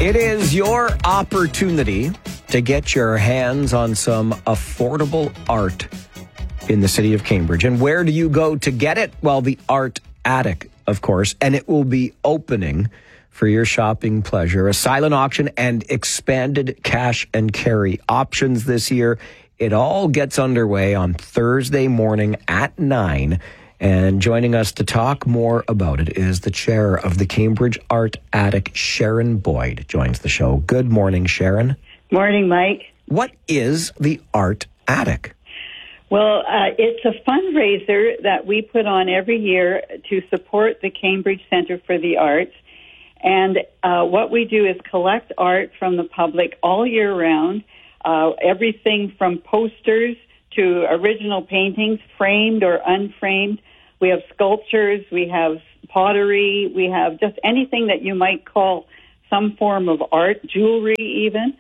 It is your opportunity to get your hands on some affordable art in the city of Cambridge. And where do you go to get it? Well, the Art Attic, of course, and it will be opening for your shopping pleasure. A silent auction and expanded cash and carry options this year. It all gets underway on Thursday morning at 9. And joining us to talk more about it is the chair of the Cambridge Art Attic, Sharon Boyd, joins the show. Good morning, Sharon. Morning, Mike. What is the Art Attic? Well, it's a fundraiser that we put on every year to support the Cambridge Centre for the Arts. And what we do is collect art from the public all year round, everything from posters to original paintings, framed or unframed. We have sculptures, we have pottery, we have just anything that you might call some form of art, jewelry even.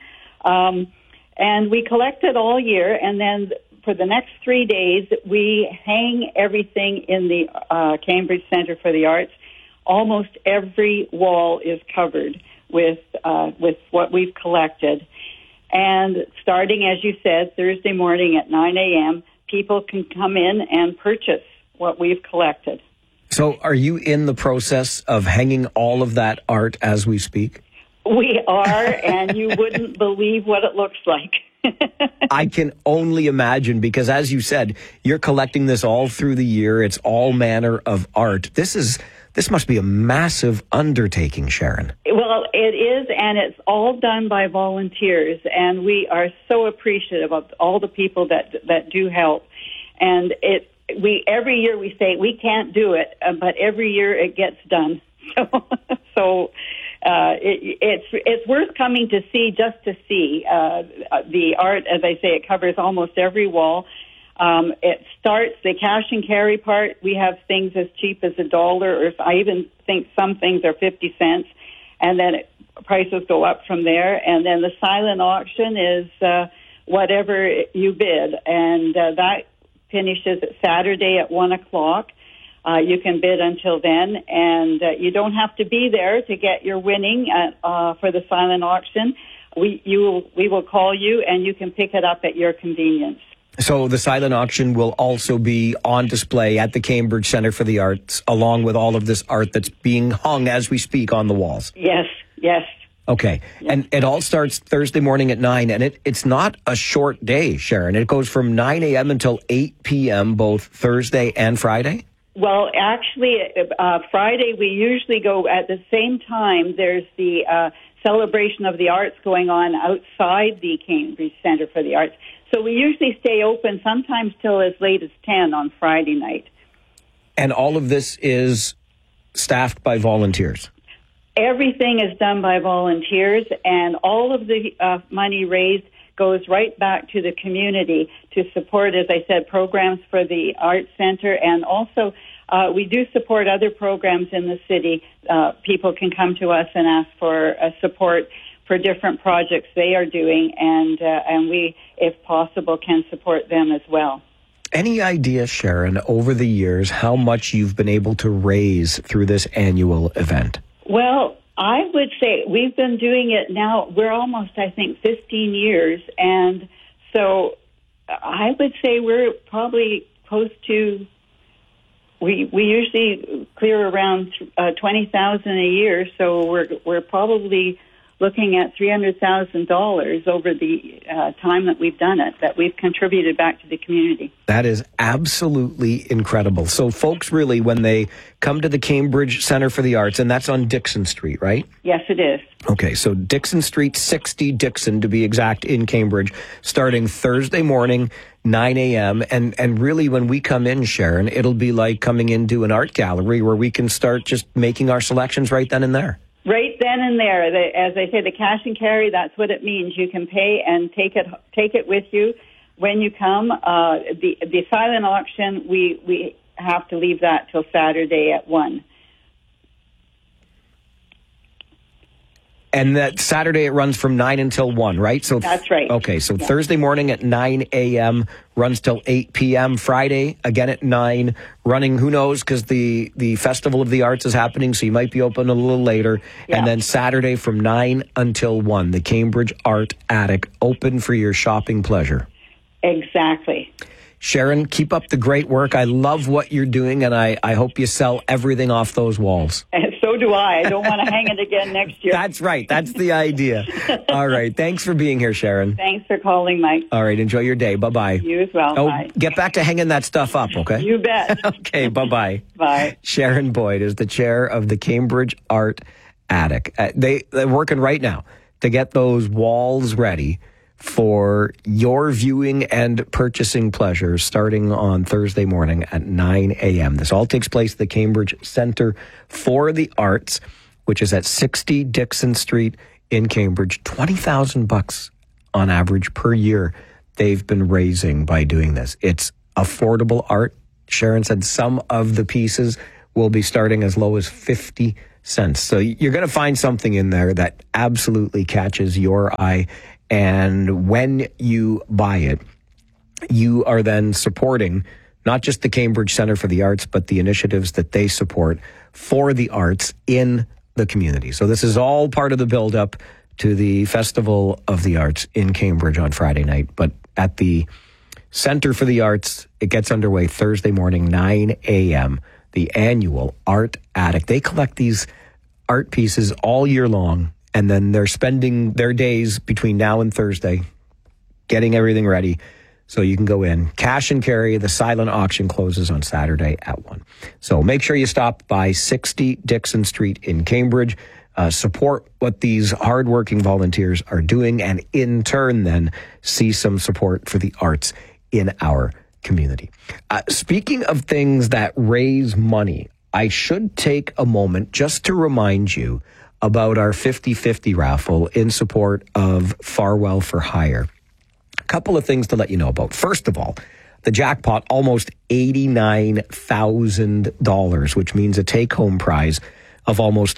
And we collect it all year, and then for the next 3 days, we hang everything in the Cambridge Centre for the Arts. Almost every wall is covered with what we've collected. And starting, as you said, Thursday morning at 9 a.m., people can come in and purchase what we've collected. So are you in the process of hanging all of that art as we speak? We are, and you wouldn't believe what it looks like. I can only imagine, because as you said, you're collecting this all through the year. It's all manner of art. This must be a massive undertaking, Sharon. Well, it is, and it's all done by volunteers, and we are so appreciative of all the people that do help. And every year we say we can't do it, but every year it gets done. So it's worth coming to see, just to see the art. As I say, it covers almost every wall. It starts the cash and carry part. We have things as cheap as $1, or I even think some things are 50 cents, and then prices go up from there. And then the silent auction is whatever you bid, and that finishes Saturday at 1 o'clock. You can bid until then, and you don't have to be there to get your winning for the silent auction. We will call you, and you can pick it up at your convenience. So the silent auction will also be on display at the Cambridge Centre for the Arts, along with all of this art that's being hung as we speak on the walls. Yes. Okay, and it all starts Thursday morning at 9, and it's not a short day, Sharon. It goes from 9 a.m. until 8 p.m., both Thursday and Friday? Well, actually, Friday we usually go at the same time. There's the celebration of the arts going on outside the Cambridge Centre for the Arts. So we usually stay open sometimes till as late as 10 on Friday night. And all of this is staffed by volunteers? Everything is done by volunteers, and all of the money raised goes right back to the community to support, as I said, programs for the Arts Centre, and also we do support other programs in the city. People can come to us and ask for support for different projects they are doing, and we, if possible, can support them as well. Any idea, Sharon, over the years, how much you've been able to raise through this annual event? Well, I would say we've been doing it now. We're almost, I think, 15 years. And so I would say we're probably close to, we usually clear around 20,000 a year. So we're probably looking at $300,000 over the time that we've done it, that we've contributed back to the community. That is absolutely incredible. So folks, really, when they come to the Cambridge Centre for the Arts, and that's on Dixon Street, right? Yes, it is. Okay, so Dixon Street, 60 Dixon to be exact, in Cambridge, starting Thursday morning, 9 a.m. And really, when we come in, Sharon, it'll be like coming into an art gallery where we can start just making our selections right then and there. Right then and there. As I say, the cash and carry, that's what it means. You can pay and take it with you when you come. The silent auction, we have to leave that till Saturday at 1. And that Saturday it runs from 9 until 1, right? So that's right. Okay, so yeah. Thursday morning at 9 a.m., runs till 8 p.m. Friday, again at 9, running, who knows, because the Festival of the Arts is happening, so you might be open a little later. Yeah. And then Saturday from 9 until 1, the Cambridge Art Attic, open for your shopping pleasure. Exactly. Sharon, keep up the great work. I love what you're doing, and I hope you sell everything off those walls. And so do I. I don't want to hang it again next year. That's right. That's the idea. All right. Thanks for being here, Sharon. Thanks for calling, Mike. All right. Enjoy your day. Bye-bye. You as well. Oh, bye. Get back to hanging that stuff up, okay? You bet. Okay. Bye-bye. Bye. Sharon Boyd is the chair of the Cambridge Art Attic. They're working right now to get those walls ready for your viewing and purchasing pleasure starting on Thursday morning at 9 a.m. This all takes place at the Cambridge Centre for the Arts, which is at 60 Dixon Street in Cambridge. $20,000 on average per year they've been raising by doing this. It's affordable art. Sharon said some of the pieces will be starting as low as 50 cents. So you're going to find something in there that absolutely catches your eye. And when you buy it, you are then supporting not just the Cambridge Centre for the Arts, but the initiatives that they support for the arts in the community. So this is all part of the build-up to the Festival of the Arts in Cambridge on Friday night. But at the Centre for the Arts, it gets underway Thursday morning, 9 a.m., the annual Art Attic. They collect these art pieces all year long, and then they're spending their days between now and Thursday getting everything ready so you can go in. Cash and carry. The silent auction closes on Saturday at 1. So make sure you stop by 60 Dixon Street in Cambridge. Support what these hardworking volunteers are doing, and in turn then see some support for the arts in our community. Speaking of things that raise money, I should take a moment just to remind you about our 50-50 raffle in support of Farwell for Hire. A couple of things to let you know about. First of all, the jackpot, almost $89,000, which means a take-home prize of almost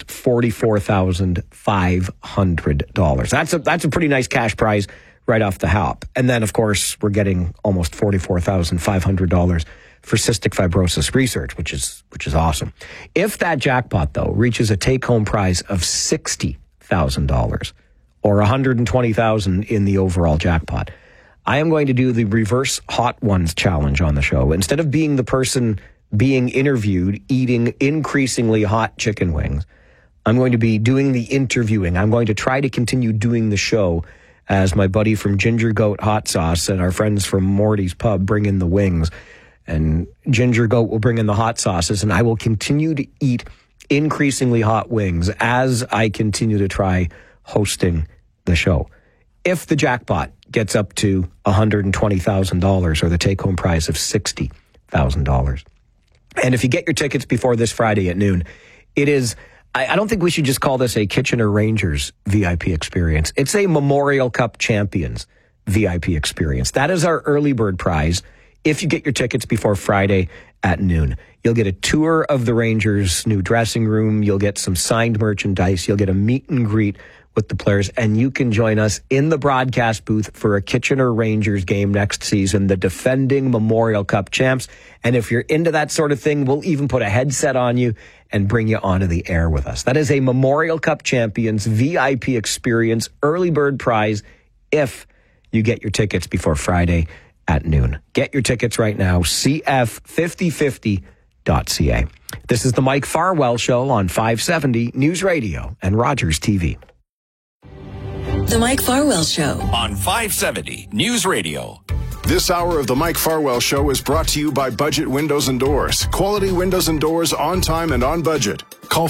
$44,500. That's a pretty nice cash prize right off the hop. And then, of course, we're getting almost $44,500 for cystic fibrosis research, which is awesome. If that jackpot, though, reaches a take-home prize of $60,000 or $120,000 in the overall jackpot, I am going to do the reverse hot ones challenge on the show. Instead of being the person being interviewed eating increasingly hot chicken wings, I'm going to be doing the interviewing. I'm going to try to continue doing the show as my buddy from Ginger Goat Hot Sauce and our friends from Morty's Pub bring in the wings. And Ginger Goat will bring in the hot sauces, and I will continue to eat increasingly hot wings as I continue to try hosting the show. If the jackpot gets up to $120,000 or the take-home prize of $60,000. And if you get your tickets before this Friday at noon, it is, I don't think we should just call this a Kitchener Rangers VIP experience. It's a Memorial Cup Champions VIP experience. That is our early bird prize. If you get your tickets before Friday at noon, you'll get a tour of the Rangers' new dressing room. You'll get some signed merchandise. You'll get a meet and greet with the players, and you can join us in the broadcast booth for a Kitchener Rangers game next season, the defending Memorial Cup champs. And if you're into that sort of thing, we'll even put a headset on you and bring you onto the air with us. That is a Memorial Cup Champions VIP experience, early bird prize, if you get your tickets before Friday at noon. Get your tickets right now, cf5050.ca. This is the Mike Farwell Show on 570 News Radio and Rogers TV. The Mike Farwell Show on 570 News Radio. This hour of the Mike Farwell Show is brought to you by Budget Windows and Doors. Quality windows and doors on time and on budget. Call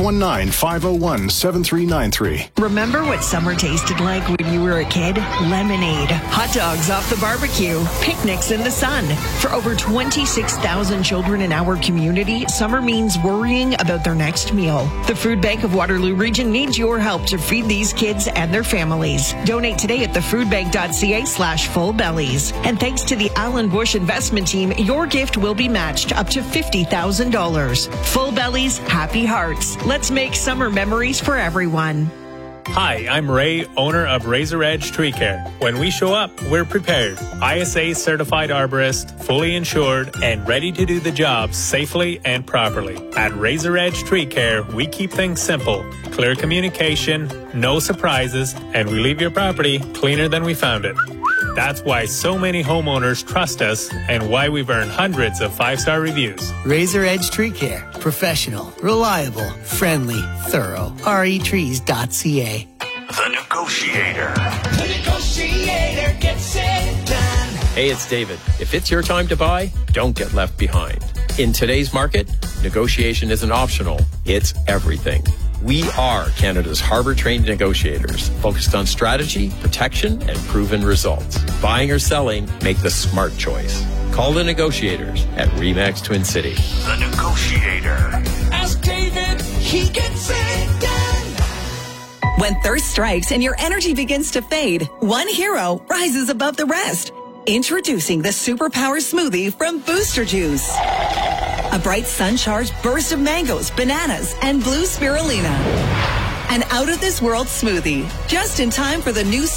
519-501-7393. Remember what summer tasted like when you were a kid? Lemonade, hot dogs off the barbecue, picnics in the sun. For over 26,000 children in our community, summer means worrying about their next meal. The Food Bank of Waterloo Region needs your help to feed these kids and their families. Donate today at thefoodbank.ca/fullbellies. And thanks to the Alan Bush investment team, your gift will be matched up to $50,000. Full Bellies, happy hearts. Let's make summer memories for everyone. Hi, I'm Ray, owner of Razor Edge Tree Care. When we show up, we're prepared. ISA certified arborist, fully insured, and ready to do the job safely and properly. At Razor Edge Tree Care, we keep things simple. Clear communication, no surprises, and we leave your property cleaner than we found it. That's why so many homeowners trust us and why we've earned hundreds of 5-star reviews. Razor Edge Tree Care. Professional, reliable, friendly, thorough. retrees.ca. The Negotiator. The Negotiator gets it done. Hey, it's David. If it's your time to buy, don't get left behind. In today's market, negotiation isn't optional. It's everything. We are Canada's Harbor-trained negotiators, focused on strategy, protection, and proven results. Buying or selling, make the smart choice. Call the negotiators at RE/MAX Twin City. The Negotiator. Ask David, he gets it done. When thirst strikes and your energy begins to fade, one hero rises above the rest. Introducing the Superpower Smoothie from Booster Juice. A bright sun-charged burst of mangoes, bananas, and blue spirulina. An out-of-this-world smoothie, just in time for the new